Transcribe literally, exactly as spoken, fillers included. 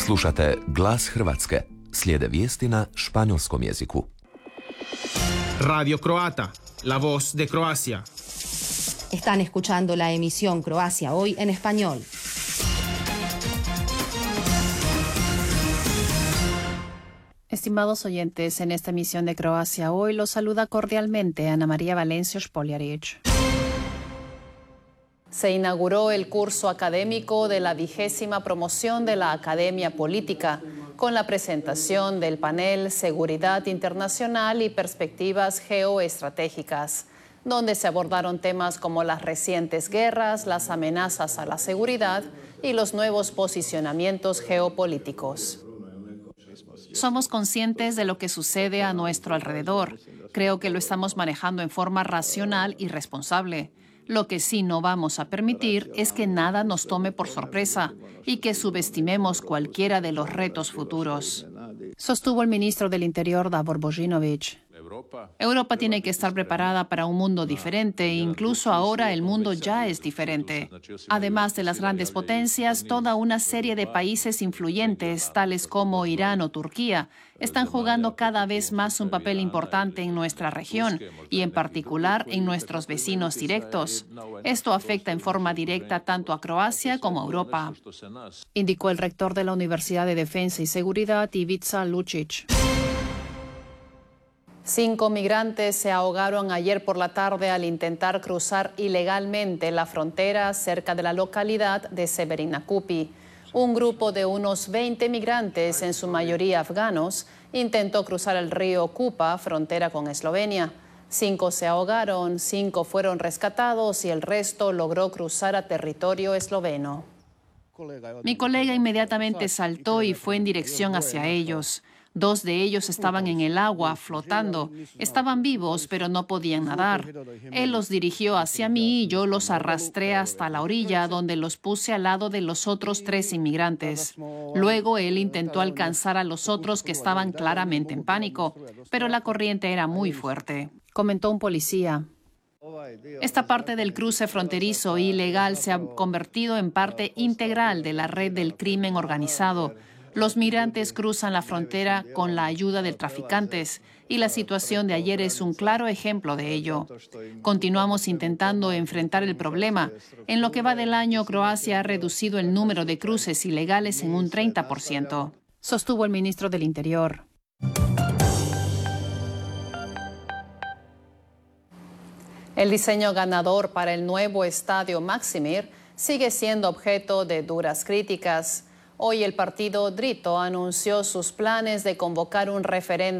Slušate Glas Hrvatske. Slijede vijesti na španjolskom jeziku. Radio Croata, la voz de Croacia. Están escuchando la emisión Croacia Hoy en español. Estimados oyentes, en esta emisión de Croacia Hoy los saluda cordialmente Ana María Valencia Spoljarić. Se inauguró el curso académico de la vigésima promoción de la Academia Política, con la presentación del panel Seguridad Internacional y Perspectivas Geoestratégicas, donde se abordaron temas como las recientes guerras, las amenazas a la seguridad y los nuevos posicionamientos geopolíticos. Somos conscientes de lo que sucede a nuestro alrededor. Creo que lo estamos manejando en forma racional y responsable. Lo que sí no vamos a permitir es que nada nos tome por sorpresa y que subestimemos cualquiera de los retos futuros, sostuvo el ministro del Interior Davor Božinović. Europa tiene que estar preparada para un mundo diferente e incluso ahora el mundo ya es diferente. Además de las grandes potencias, toda una serie de países influyentes, tales como Irán o Turquía, están jugando cada vez más un papel importante en nuestra región y en particular en nuestros vecinos directos. Esto afecta en forma directa tanto a Croacia como a Europa, indicó el rector de la Universidad de Defensa y Seguridad, Ivica Lučić. Cinco migrantes se ahogaron ayer por la tarde al intentar cruzar ilegalmente la frontera cerca de la localidad de Severnjakupi. Un grupo de unos veinte migrantes, en su mayoría afganos, intentó cruzar el río Kupa, frontera con Eslovenia. Cinco se ahogaron, cinco fueron rescatados y el resto logró cruzar a territorio esloveno. Mi colega inmediatamente saltó y fue en dirección hacia ellos. Dos de ellos estaban en el agua, flotando. Estaban vivos, pero no podían nadar. Él los dirigió hacia mí y yo los arrastré hasta la orilla, donde los puse al lado de los otros tres inmigrantes. Luego él intentó alcanzar a los otros que estaban claramente en pánico, pero la corriente era muy fuerte, comentó un policía. Esta parte del cruce fronterizo ilegal se ha convertido en parte integral de la red del crimen organizado. Los migrantes cruzan la frontera con la ayuda de traficantes y la situación de ayer es un claro ejemplo de ello. Continuamos intentando enfrentar el problema. En lo que va del año, Croacia ha reducido el número de cruces ilegales en un treinta por ciento, sostuvo el ministro del Interior. El diseño ganador para el nuevo estadio Maksimir sigue siendo objeto de duras críticas. Hoy el partido Drito anunció sus planes de convocar un referéndum